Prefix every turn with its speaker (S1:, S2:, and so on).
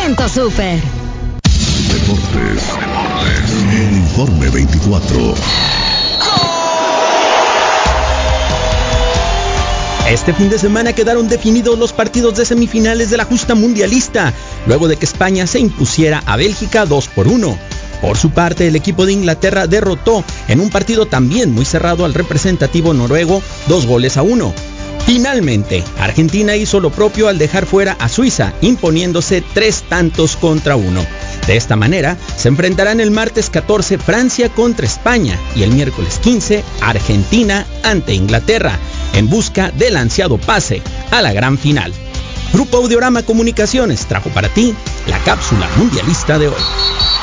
S1: siento súper.
S2: Deportes. En Informe 24.
S3: Este fin de semana quedaron definidos los partidos de semifinales de la justa mundialista, luego de que España se impusiera a Bélgica 2-1. Por su parte, el equipo de Inglaterra derrotó en un partido también muy cerrado al representativo noruego 2-1. Finalmente, Argentina hizo lo propio al dejar fuera a Suiza, imponiéndose 3-1. De esta manera, se enfrentarán el martes 14 Francia contra España y el miércoles 15 Argentina ante Inglaterra, en busca del ansiado pase a la gran final. Grupo Audiorama Comunicaciones trajo para ti la cápsula mundialista de hoy.